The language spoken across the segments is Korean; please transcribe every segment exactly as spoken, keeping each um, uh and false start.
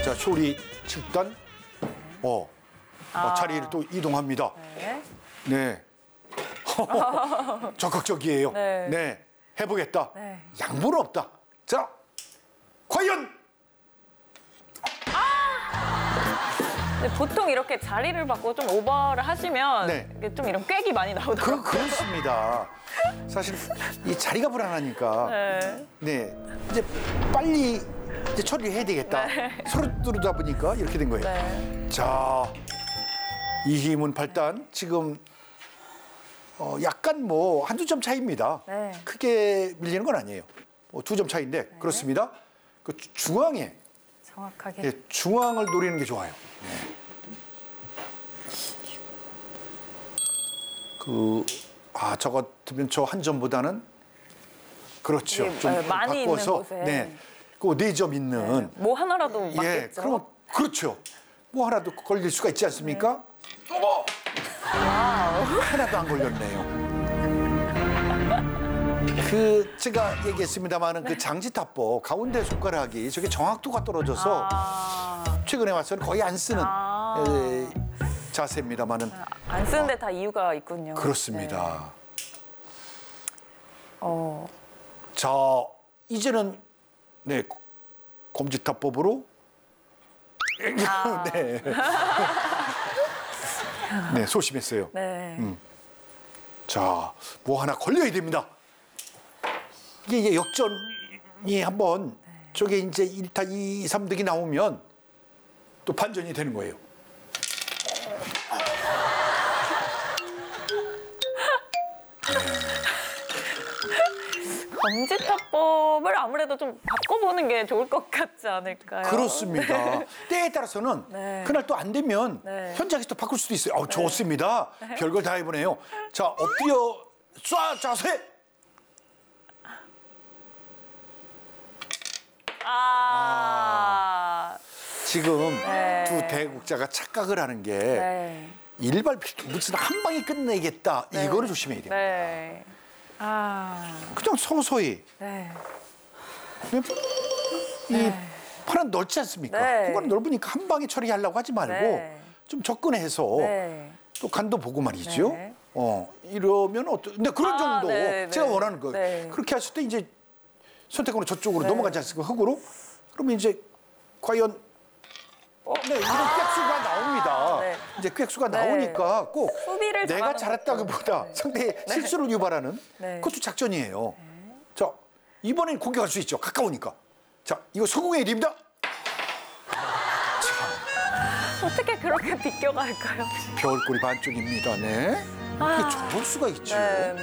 자, 쇼리 칠 단. 어, 아. 어, 자리를 또 이동합니다. 네. 네. 적극적이에요. 네. 네. 해보겠다. 네. 양보는 없다. 자, 과연. 근데 보통 이렇게 자리를 바꾸고 좀 오버를 하시면 네. 이게 좀 이런 꾀기 많이 나오더라고요. 그, 그렇습니다. 사실 이 자리가 불안하니까. 네. 네. 이제 빨리 이제 처리를 해야 되겠다. 서로 뚫다 보니까 이렇게 된 거예요. 네. 자, 이희문 팔 단 지금 어, 약간 뭐 한두 점 차이입니다. 네. 크게 밀리는 건 아니에요. 뭐 두 점 차이인데 그렇습니다. 그 주- 중앙에 정확하게. 예, 중앙을 노리는 게 좋아요. 네. 그, 아, 저 같으면 저 한 점보다는 그렇죠. 예, 좀 예, 많이 있는 바꿔서 곳에. 네, 그 네 점 있는 뭐 하나라도 예, 맞겠죠. 그럼 그렇죠. 뭐 하나도 걸릴 수가 있지 않습니까? 네. 어머! 하나도 안 걸렸네요. 그 제가 얘기했습니다마는 그 장지탑보 가운데 손가락이 저게 정확도가 떨어져서 아, 최근에 와서는 거의 안 쓰는 아. 에, 자세입니다마는 안 쓰는데 다 이유가 있군요. 그렇습니다. 네. 어, 자, 이제는 네 검지탑법으로 아. 네. 네, 소심했어요. 네. 음. 자, 뭐 하나 걸려야 됩니다. 이게 이제 역전이 한번 저게 이제 일 타 이, 삼 득이 나오면 또 반전이 되는 거예요. 검지탑법을 아무래도 좀 바꿔보는 게 좋을 것 같지 않을까요? 그렇습니다. 때에 따라서는 네. 그날 또 안 되면 네. 현장에서 또 바꿀 수도 있어요. 어, 좋습니다. 별걸 다 해보네요. 자, 엎드려 쏴 자세. 아, 지금 네. 두 대국자가 착각을 하는 게 네. 일발 필두 무슨 한 방에 끝내겠다. 네. 이거는 조심해야 됩니다. 네. 아, 그냥 서서히 네. 이 네. 판은 넓지 않습니까? 네. 공간이 넓으니까 한 방에 처리하려고 하지 말고 네. 좀 접근해서 네. 또 간도 보고 말이죠. 네. 어 이러면 어떠? 근데 그런 아, 정도 네, 제가 네. 원하는 거예요. 네. 그렇게 했을 때 이제 선택으로 저쪽으로 네. 넘어가지 않습니까? 흙으로. 그러면 이제 과연 어? 네, 이런 꾀수가 나옵니다. 네. 이제 꾀수가 네. 나오니까 꼭 수비를 내가 잘하는 잘했다기보다 것도. 상대의 실수를 유발하는 네. 그것도 작전이에요. 자, 이번엔 공격할 수 있죠. 가까우니까. 자, 이거 성공해야 됩니다. 어떻게 그렇게 비껴갈까요? 별꼴이 반쪽입니다. 네. 아. 이게 저럴 수가 있죠. 네.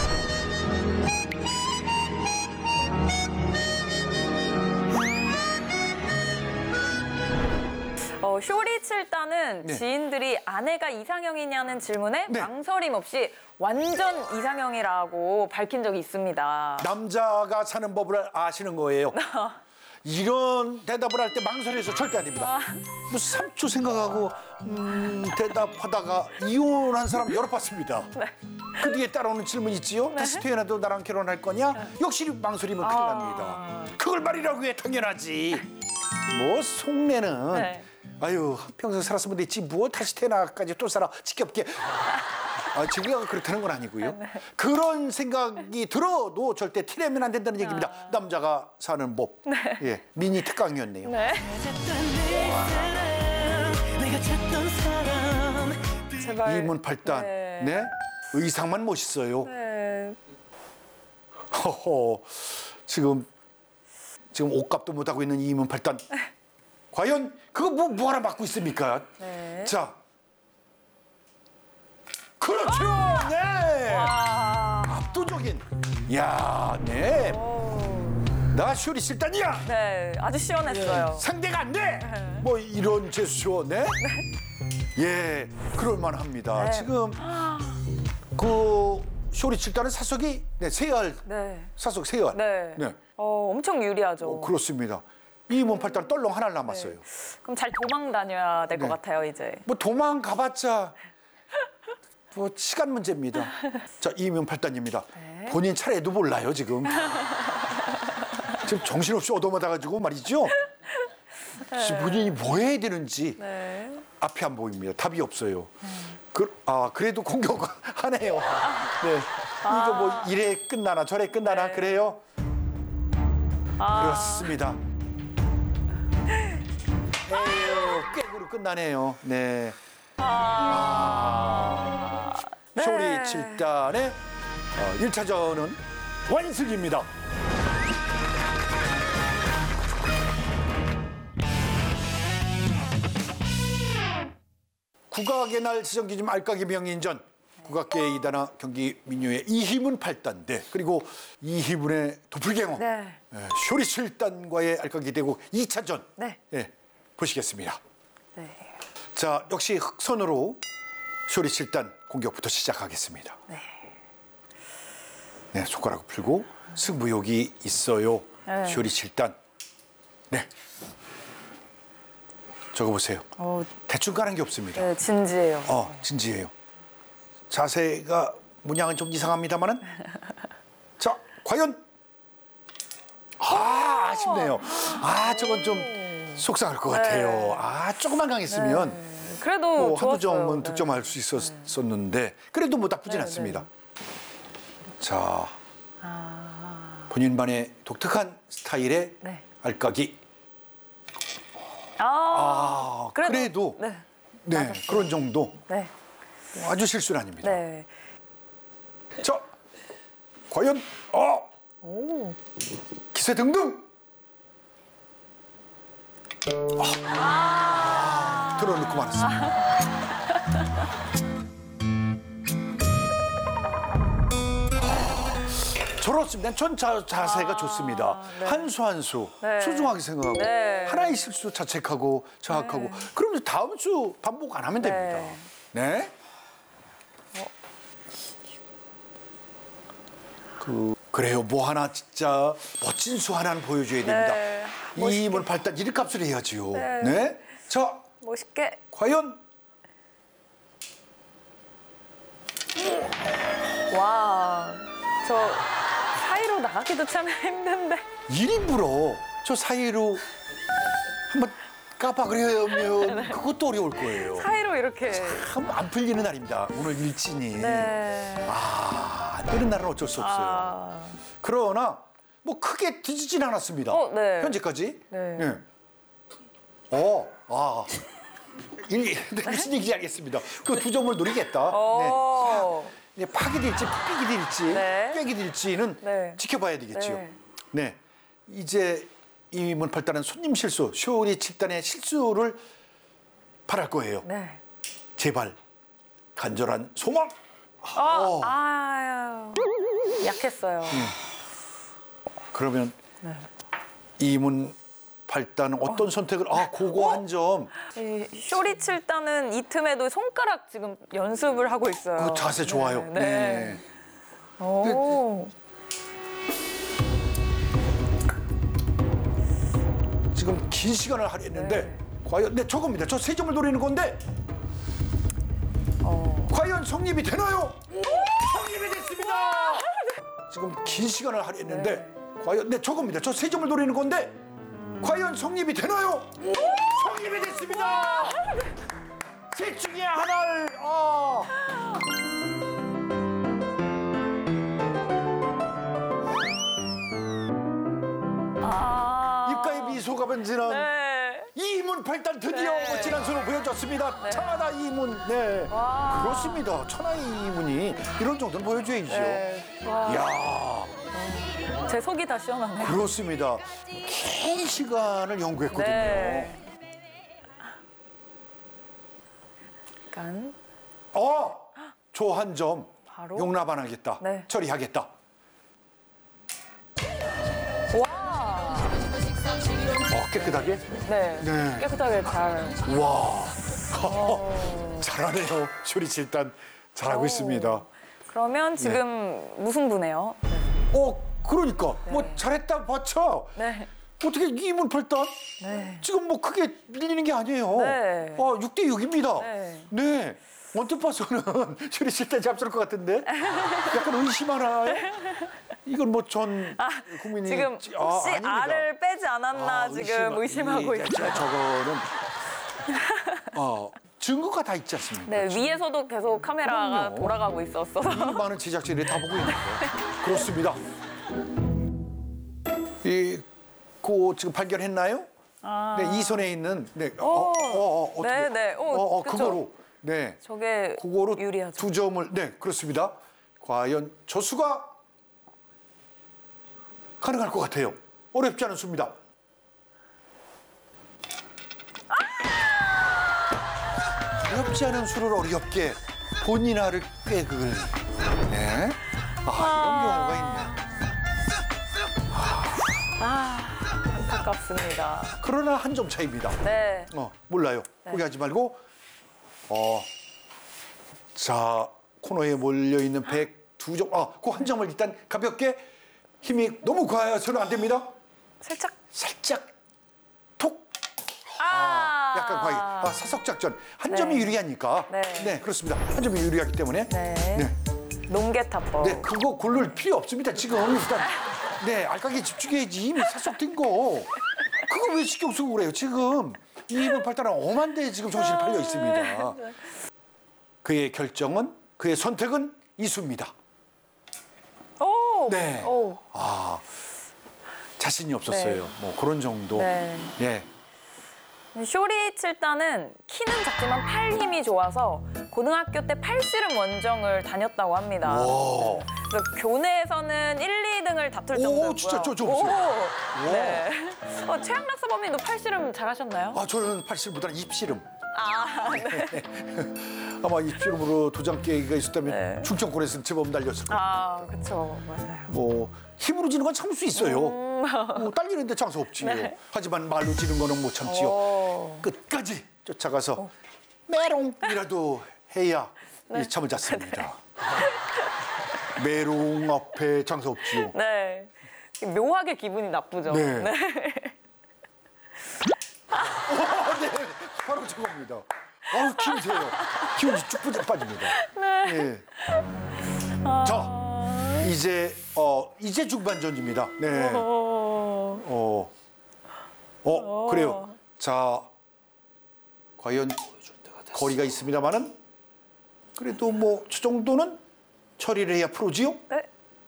어, 쇼리 칠단은 네. 지인들이 아내가 이상형이냐는 질문에 네. 망설임 없이 완전 이상형이라고 밝힌 적이 있습니다. 남자가 사는 법을 아시는 거예요. 이런 대답을 할 때 망설여서 절대 안 됩니다. 뭐 삼 초 생각하고 음, 대답하다가 이혼한 사람 여러 봤습니다. 그 뒤에 따라오는 질문 있지요. 다시 태어나도 나랑 결혼할 거냐? 역시 망설이면 큰일 아. 납니다. 그걸 말이라고 해 당연하지. 뭐 속내는 네. 아유 평생 살았으면 됐지 뭐 다시 태어나까지 또 살아 지겹게. 아, 제가 그렇다는 건 아니고요. 그런 생각이 들어도 절대 티내면 안 된다는 얘기입니다. 남자가 사는 법. 예, 미니 특강이었네요. 네. 제발. 이문 팔단. 네. 네. 의상만 멋있어요. 네. 허허. 지금 지금 옷값도 못 하고 있는 이문 팔단. 과연 그거 뭐, 뭐 하나 맡고 있습니까? 네. 자. 그렇죠. 네. 아. 압도적인. 야, 네. 오. 나 쇼리 실단이야. 네, 아주 시원했어요. 상대가 안 돼. 뭐 이런 제스처, 네? 예, 그럴 만합니다. 네. 지금 그 쇼리 칠단은 사석이 네, 세알, 네. 사석 세알. 네. 네. 어, 엄청 유리하죠. 어, 그렇습니다. 이 몸팔단 떨렁 하나 남았어요. 그럼 잘 도망 다녀야 될 것 네. 같아요, 이제. 뭐 도망가봤자 뭐 시간 문제입니다. 자, 이명팔단입니다. 네. 본인 차례도 몰라요 지금. 지금 정신없이 얻어맞아가지고 말이죠. 본인이 뭐 해야 되는지 네. 앞이 안 보입니다. 답이 없어요. 그, 아, 그래도 공격하네요. 네. 이거 뭐 이래 끝나나 저래 끝나나 네. 그래요? 아. 그렇습니다. 에휴, 꾀구로 끝나네요. 네. 아. 네. 쇼리 칠 단의 어, 일 차전은 완승입니다. 국악의 날 지정기준 알까기 명인전 국악계의 이단아 경기 민요의 이희문 팔 단 대 그리고 이희문의 도플갱어 네. 예, 쇼리 칠 단과의 알까기 대국 이 차전 네. 예, 보시겠습니다. 네. 자, 역시 흑선으로 쇼리 칠 단 공격부터 시작하겠습니다. 네. 네, 손가락 풀고 승부욕이 있어요. 네. 쇼리 칠 단. 네. 적어보세요. 어, 대충 가는 게 없습니다. 네, 진지해요. 어, 진지해요. 자세가 문양은 좀 이상합니다만은. 자, 과연. 아, 아쉽네요. 아, 저건 좀 속상할 것 같아요. 아, 조금만 강했으면 네. 그래도 뭐 한두 좋았어요. 점은 네. 득점할 수 있었었는데 그래도 뭐 나쁘진 네, 않습니다. 네. 자, 아. 본인만의 독특한 스타일의 네. 알까기. 아. 아, 그래도, 그래도, 네. 네, 맞았어요. 그런 정도. 네. 아주 실수는 아닙니다. 네. 자, 과연 어 오. 기세 등등. 아, 들어놓고 말았습니다. 저렇습니다. 전 자, 자세가 아, 좋습니다. 네. 한 수 한 수 네. 소중하게 생각하고 네. 하나의 실수 자책하고 자학하고 그러면 다음 수 반복 안 하면 됩니다. 네. 그 그래요. 뭐 하나 진짜 멋진 수 하나는 보여줘야 됩니다. 네. 이 힘을 발단 이를 값을 해야지요. 네. 네. 자, 멋있게. 과연 와. 저 사이로 나가기도 참 힘든데. 일부러 저 사이로 한번 까봐 그러면 그것도 어려울 거예요. 사이로 이렇게. 참 안 풀리는 날입니다. 오늘 일진이. 네. 아, 안 되는 날은 어쩔 수 없어요. 아. 그러나 뭐 크게 뒤지진 않았습니다. 어, 네. 현재까지. 네. 어, 아. 일, 무슨 얘기인지 알겠습니다. 그 두 점을 노리겠다. 네. 오. 네, 파기 될지 삐기 될지 네. 빼기 될지는 네. 지켜봐야 되겠지요. 네. 네. 이제 이 문팔단은 손님 실수, 쇼리 칠 단의 실수를 바랄 거예요. 네. 제발 간절한 소망. 어. 어. 아유. 약했어요. 그러면 네. 이문 팔단은 어떤 선택을? 아, 그거 한 점. 이 쇼리 칠 단은 이 틈에도 손가락 지금 연습을 하고 있어요. 그 자세 좋아요. 네. 네. 오. 지금 긴 시간을 할애했는데 네. 과연 네 저겁니다. 저 세 점을 노리는 건데 어. 과연 성립이 되나요? 성립이 됐습니다. 지금 긴 시간을 할애했는데 네. 과연 네 저겁니다. 저 세 점을 노리는 건데 과연 성립이 되나요? 성립이 됐습니다. 셋 중에 하나를 아. 아. 입가에 미소가 번지는 네. 이문 팔단 드디어 네. 멋진 손을 보여줬습니다. 천하다 이문. 네. 와. 그렇습니다. 천하의 이문이 이런 정도는 보여줘야죠. 네. 와. 이야, 제 속이 다 시원하네요. 그렇습니다. 긴 시간을 연구했거든요. 네. 약간 어, 저 한 점 바로? 용납 안 하겠다. 네. 처리하겠다. 와. 어, 깨끗하게. 네. 네. 깨끗하게 잘. 와, 잘하네요. 쇼리 칠단 잘하고 오. 있습니다. 그러면 지금 무승부네요. 어, 그러니까 뭐 잘했다 봐쳐. 네. 어떻게 이문 팔단? 네. 지금 뭐 크게 밀리는 게 아니에요. 네. 어, 육 대 육입니다. 네. 네. 언뜻 봐서는 쇼리 칠단 잡을 것 같은데? 약간 의심하나요? 이건 뭐 전 국민이 지금 혹시 아, 아닙니다. 알을 빼지 않았나 아, 지금 의심- 의심하고 이- 있어요. 저거는 어, 증거가 다 있지 않습니까? 네, 위에서도 계속 카메라가 그럼요. 돌아가고 있었어서. 이 많은 제작진이 다 보고 있는데 그렇습니다. 이고 지금 발견했나요? 아. 네, 이 손에 있는 네, 어, 오. 어, 어, 어떻게? 네, 네. 오, 어, 어, 그쵸. 그거로 네, 저게 그거로 유리하죠. 두 점을 네, 그렇습니다. 과연 저 수가 가능할 것 같아요. 어렵지 않은 수입니다. 어렵지 않은 수를 어렵게 본인 알을 꾀그을. 네. 아, 이런 경우가 있네. 아, 안타깝습니다. 그러나 한 점 차이입니다. 네. 어, 몰라요. 포기하지 말고. 어, 자, 코너에 몰려있는 백이 점. 아, 그 한 점을 일단 가볍게 힘이 너무 과해서는 안 됩니다. 살짝. 살짝 톡. 아, 약간 과해. 아, 사석작전. 한 네. 점이 유리하니까. 네. 그렇습니다. 한 점이 유리하기 때문에. 네. 네. 농개타법. 네, 그거 고를 필요 없습니다. 지금 일단 네 알까기에 집중해야지 이미 사속된 거. 그거 왜 신경 쓰고 그래요? 지금 이분 팔단은 엄한 데 지금 정신이 팔려 있습니다. 그의 결정은 그의 선택은 이수입니다. 오. 네. 오. 아 자신이 없었어요. 뭐 그런 정도. 네. 예. 쇼리 칠단은 키는 작지만 팔 힘이 좋아서 고등학교 때 팔씨름 원정을 다녔다고 합니다. 와. 그래서 교내에서는 일, 이 등을 다툴 오, 정도였고요. 진짜 저, 저 오, 보세요. 네. 어, 최양락 사범님도 팔씨름 잘하셨나요? 아 저는 팔씨름보다는 입씨름. 아, 네. 아마 입씨름으로 도장 깨기가 있었다면 네. 충청권에서는 제법 날렸을 거예요. 아, 그렇죠. 맞아요. 뭐 힘으로 지는 건 참을 수 있어요. 뭐 딸리는데 장사 없지요. 네. 하지만 말로 지는 거는 못 참지요. 오. 끝까지 쫓아가서 메롱이라도 해야 네. 이 잠을 잤습니다. 메롱 앞에 장사 없지요. 네. 묘하게 기분이 나쁘죠. 네. 어, 네, 바로 저겁니다. 아우 기운세요. 기운이 쭉 빠져- 빠집니다. 네. 자, 이제 어 이제 중반전입니다. 네. 어. 어, 어, 그래요. 자, 과연 거리가 있습니다만은 그래도 뭐 저 정도는 처리를 해야 프로지요. 네.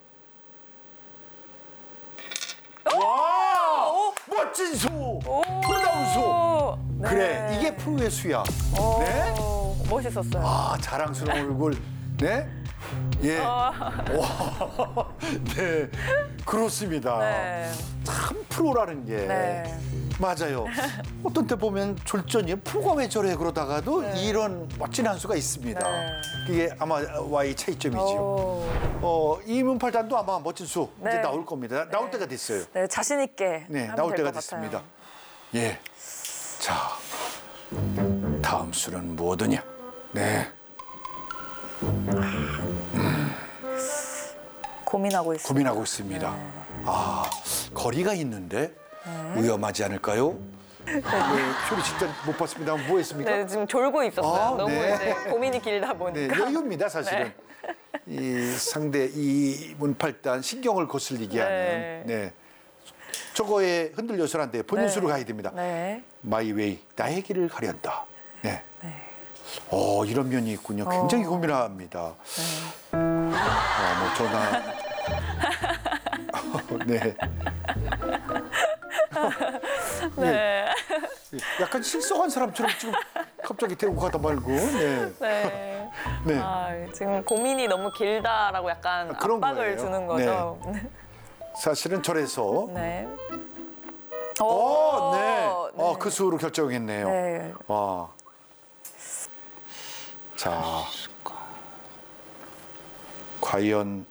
와, 멋진 수, 프로다운 수. 오. 네. 그래, 이게 프로의 수야. 오. 네. 멋있었어요. 아, 자랑스러운 얼굴. 네. 예. 어. 와, 네, 그렇습니다. 네. 참 프로라는 게 네. 맞아요. 어떤 때 보면 졸전이 프로가 왜 저래 그러다가도 네. 이런 멋진 한 수가 있습니다. 네. 그게 아마 와의 차이점이지요. 오. 어, 이문팔단도 아마 멋진 수 이제 네. 나올 겁니다. 나올 때가 됐어요. 네, 자신 있게 네, 하면 나올 될 때가 것 같아요. 됐습니다. 예. 자, 다음 수는 뭐더냐? 네. 고민하고 있습니다. 고민하고 있습니다. 아, 거리가 있는데 위험하지 않을까요? 네, 쇼리 진짜 못 봤습니다. 뭐 했습니까? 네, 지금 졸고 있었어요. 아, 너무 네. 이제 고민이 길다 네, 보니까. 여유입니다, 사실은. 이 상대 이 문팔단 신경을 거슬리게 하는. 네. 네. 저거에 흔들려서는 안 돼요. 본인 네. 수로 가야 됩니다. 네. 마이 웨이, 나의 길을 가련다. 네. 네. 어, 이런 면이 있군요. 굉장히 어. 고민합니다. 어, 뭐 전화. 네. 네. 약간 실성한 사람처럼 지금 갑자기 데리고 가다 말고. 네. 네. 네. 아, 지금 고민이 너무 길다라고 약간 아, 그런 압박을 거예요. 주는 거죠. 사실은 저래서. 네. 어, 네. 네. 어, 그 수로 결정했네요. 네. 와. 자. 과연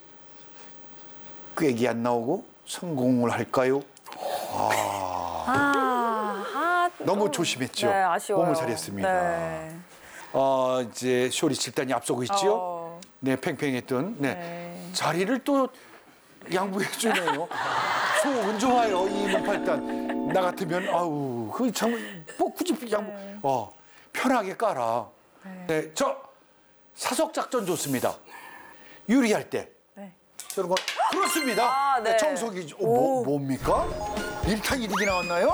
꾀기 안 나오고 성공을 할까요? 아. 아, 아, 너무 좀- 조심했죠. 네, 아쉬워요. 몸을 살렸습니다. 네. 어, 이제 쇼리 집단이 앞서고 있지요. 어. 네, 팽팽했던. 네. 네. 자리를 또 양보해 주네요. 속은 좋아요. 이 문팔단. 나 같으면 아우, 그 참 뭐 굳이 양보. 네. 어, 편하게 깔아. 네. 저 사석 작전 좋습니다. 유리할 때 네. 여러분 그렇습니다. 아, 네. 청소기 어, 뭐, 뭡니까? 일 탄 일 기 나왔나요?